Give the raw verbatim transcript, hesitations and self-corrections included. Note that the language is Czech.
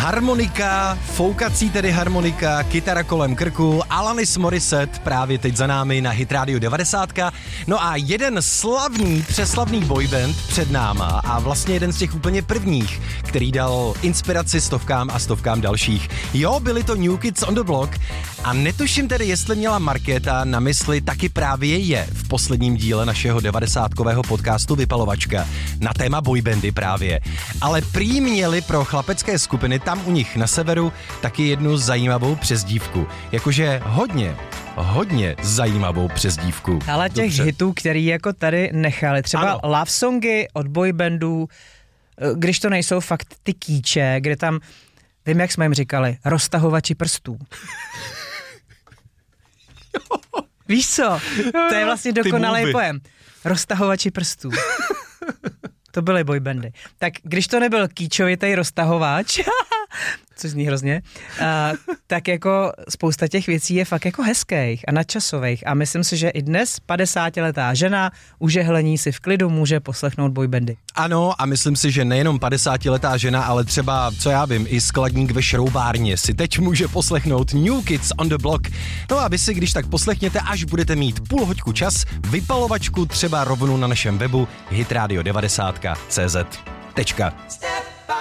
Harmonika, foukací tedy harmonika, kytara kolem krku, Alanis Morissette právě teď za námi na Hit Radio devadesát. No a jeden slavný, přeslavný boyband před náma a vlastně jeden z těch úplně prvních, který dal inspiraci stovkám a stovkám dalších. Jo, byli to New Kids on the Block a netuším tedy, jestli měla Markéta na mysli taky právě je v posledním díle našeho devadesátkového podcastu Vypalovačka na téma boybandy právě. Ale prý měli pro chlapecké skupiny tam u nich na severu taky jednu zajímavou přezdívku. Jakože hodně, hodně zajímavou přezdívku. Ale těch Dobře. hitů, který jako tady nechali, třeba ano. love songy od boybandů, když to nejsou fakt ty kýče, kde tam, vím, jak jsme jim říkali, roztahovači prstů. Víš co? To je vlastně dokonalý pojem. Roztahovači prstů. To byly boybandy. Tak když to nebyl kýčovitej roztahovač, což zní hrozně, uh, tak jako spousta těch věcí je fakt jako hezkých a nadčasových. A myslím si, že i dnes padesátiletá žena u žehlení si v klidu může poslechnout boybandy. Ano, a myslím si, že nejenom padesátiletá žena, ale třeba, co já vím, i skladník ve šroubárně si teď může poslechnout New Kids on the Block. No a vy si když tak poslechněte, až budete mít půl hoďku čas, vypalovačku třeba rovnou na našem webu hitradio devadesát tečka cz. Tečka.